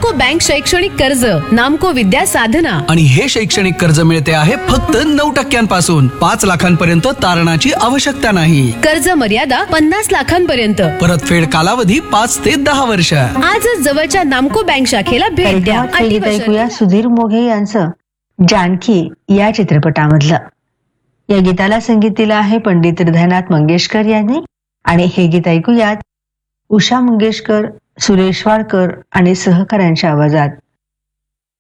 नामको बँक शैक्षणिक कर्ज, नामको विद्या साधना. आणि हे शैक्षणिक कर्ज मिळते आहे फक्त 9% 5 लाखांपर्यंत तारणाची आवश्यकता नाही. कर्ज मर्यादा 50 लाखांपर्यंत. परतफेड कालावधी 5 ते 10 वर्ष. आजच जवळच्या नामको बँक शाखेला भेट द्या. ऐकूया सुधीर मोघे यांचं जानकी या चित्रपटामधलं. या गीताला संगीत दिलं आहे पंडित हृदयनाथ मंगेशकर यांनी आणि हे गीत ऐकूयात उषा मंगेशकर, सुरेश वाडकर आणि सहकाऱ्यांच्या आवाजात.